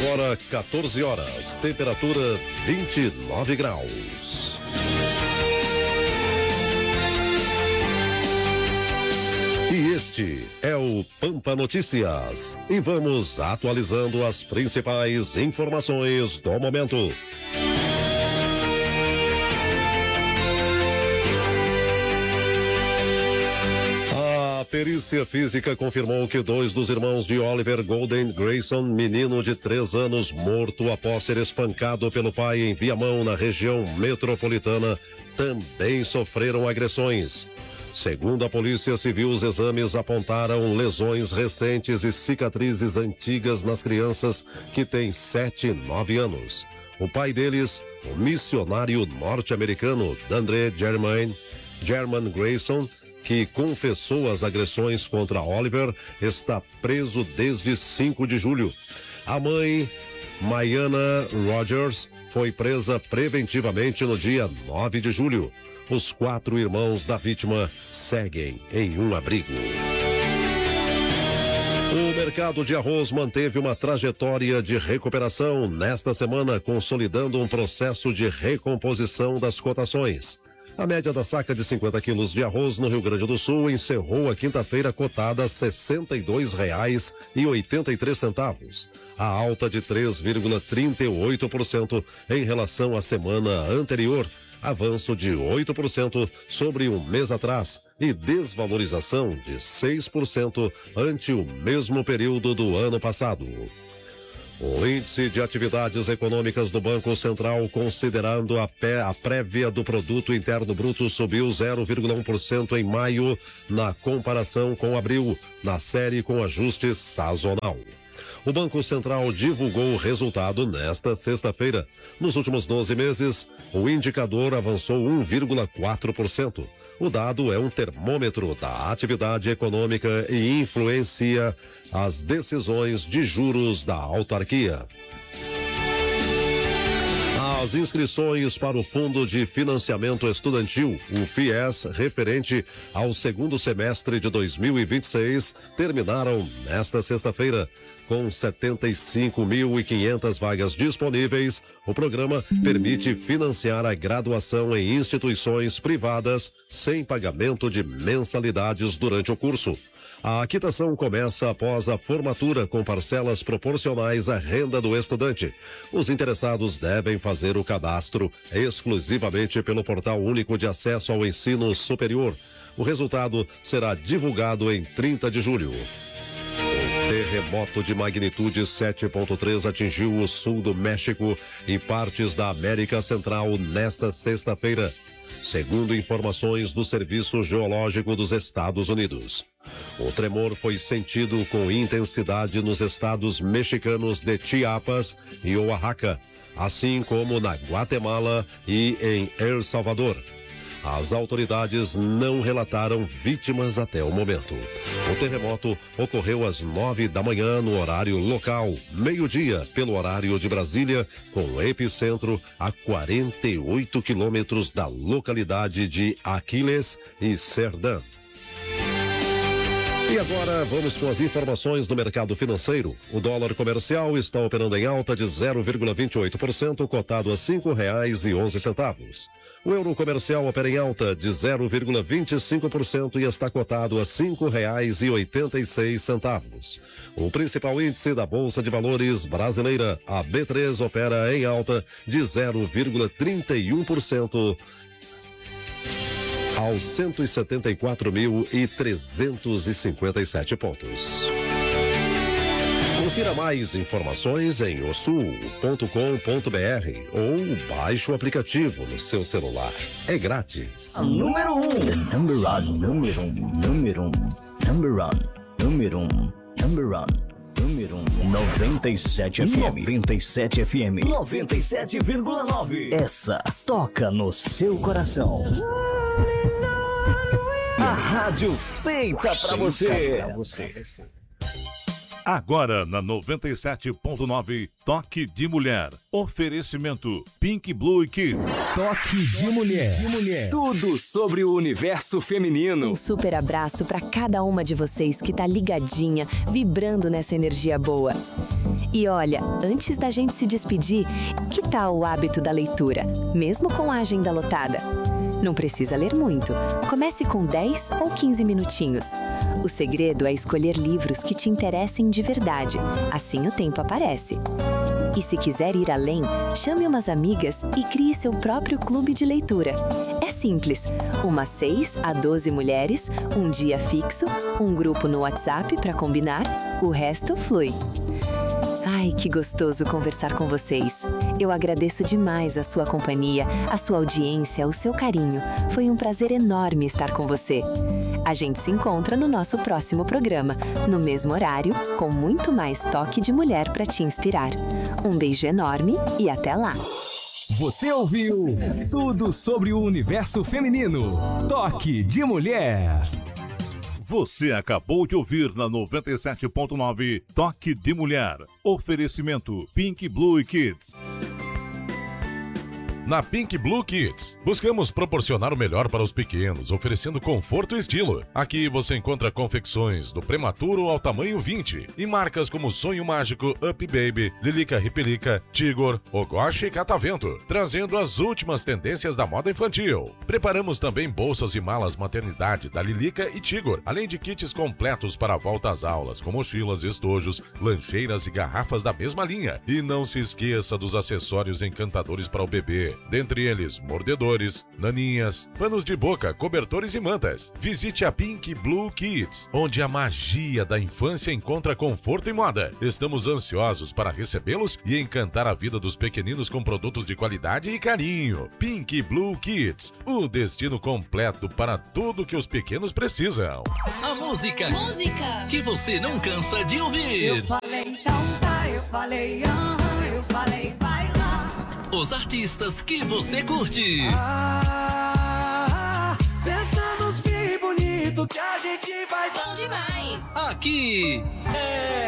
Agora 14 horas, temperatura 29 graus. E este é o Pampa Notícias. E vamos atualizando as principais informações do momento. A perícia física confirmou que 2 dos irmãos de Oliver Golden Grayson, menino de 3 anos, morto após ser espancado pelo pai em Viamão, na região metropolitana, também sofreram agressões. Segundo a Polícia Civil, os exames apontaram lesões recentes e cicatrizes antigas nas crianças que têm 7 e 9 anos. O pai deles, o missionário norte-americano Dandre German Grayson, que confessou as agressões contra Oliver, está preso desde 5 de julho. A mãe, Mayana Rogers, foi presa preventivamente no dia 9 de julho. Os 4 irmãos da vítima seguem em um abrigo. O mercado de arroz manteve uma trajetória de recuperação nesta semana, consolidando um processo de recomposição das cotações. A média da saca de 50 quilos de arroz no Rio Grande do Sul encerrou a quinta-feira cotada a R$ 62,83. A alta de 3,38% em relação à semana anterior, avanço de 8% sobre um mês atrás e desvalorização de 6% ante o mesmo período do ano passado. O índice de atividades econômicas do Banco Central, considerando a prévia do Produto Interno Bruto, subiu 0,1% em maio na comparação com abril, na série com ajuste sazonal. O Banco Central divulgou o resultado nesta sexta-feira. Nos últimos 12 meses, o indicador avançou 1,4%. O dado é um termômetro da atividade econômica e influencia as decisões de juros da autarquia. As inscrições para o Fundo de Financiamento Estudantil, o FIES, referente ao segundo semestre de 2026, terminaram nesta sexta-feira. Com 75.500 vagas disponíveis, o programa permite financiar a graduação em instituições privadas sem pagamento de mensalidades durante o curso. A quitação começa após a formatura, com parcelas proporcionais à renda do estudante. Os interessados devem fazer o cadastro exclusivamente pelo Portal Único de Acesso ao Ensino Superior. O resultado será divulgado em 30 de julho. O terremoto de magnitude 7,3 atingiu o sul do México e partes da América Central nesta sexta-feira, segundo informações do Serviço Geológico dos Estados Unidos. O tremor foi sentido com intensidade nos estados mexicanos de Chiapas e Oaxaca, assim como na Guatemala e em El Salvador. As autoridades não relataram vítimas até o momento. O terremoto ocorreu às 9 da manhã no horário local, meio-dia pelo horário de Brasília, com epicentro a 48 quilômetros da localidade de Aquiles e Cerdã. E agora vamos com as informações do mercado financeiro. O dólar comercial está operando em alta de 0,28%, cotado a R$ 5,11. O euro comercial opera em alta de 0,25% e está cotado a R$ 5,86. O principal índice da Bolsa de Valores brasileira, a B3, opera em alta de 0,31%. aos 174.357 pontos. Confira mais informações em osul.com.br ou baixe o aplicativo no seu celular. É grátis. A número 1. Número 1. 97 FM. 97 FM. 97,9. Essa toca no seu coração. A rádio feita pra você. Agora na 97.9, Toque de Mulher. Oferecimento Pink Blue Kid. Toque de mulher. Tudo sobre o universo feminino. Um super abraço para cada uma de vocês que tá ligadinha, vibrando nessa energia boa. E olha, antes da gente se despedir, que tal o hábito da leitura, mesmo com a agenda lotada? Não precisa ler muito. Comece com 10 ou 15 minutinhos. O segredo é escolher livros que te interessem de verdade. Assim o tempo aparece. E se quiser ir além, chame umas amigas e crie seu próprio clube de leitura. É simples. Umas 6 a 12 mulheres, um dia fixo, um grupo no WhatsApp para combinar, o resto flui. Ai, que gostoso conversar com vocês. Eu agradeço demais a sua companhia, a sua audiência, o seu carinho. Foi um prazer enorme estar com você. A gente se encontra no nosso próximo programa, no mesmo horário, com muito mais toque de mulher para te inspirar. Um beijo enorme e até lá. Você ouviu tudo sobre o universo feminino. Toque de Mulher. Você acabou de ouvir na 97.9 Toque de Mulher. Oferecimento Pink Blue Kids. Na Pink Blue Kids, buscamos proporcionar o melhor para os pequenos, oferecendo conforto e estilo. Aqui você encontra confecções do prematuro ao tamanho 20 e marcas como Sonho Mágico, Up Baby, Lilica Ripelica, Tigor, Ogoshi e Catavento, trazendo as últimas tendências da moda infantil. Preparamos também bolsas e malas maternidade da Lilica e Tigor, além de kits completos para a volta às aulas, com mochilas, estojos, lancheiras e garrafas da mesma linha. E não se esqueça dos acessórios encantadores para o bebê. Dentre eles, mordedores, naninhas, panos de boca, cobertores e mantas. Visite a Pink Blue Kids, onde a magia da infância encontra conforto e moda. Estamos ansiosos para recebê-los e encantar a vida dos pequeninos com produtos de qualidade e carinho. Pink Blue Kids, o destino completo para tudo que os pequenos precisam. A música que você não cansa de ouvir. Eu falei então tá, eu falei eu falei vai lá. Os artistas que você curte. Pensa nos filhos bonitos que a gente vai. Bom demais. Aqui é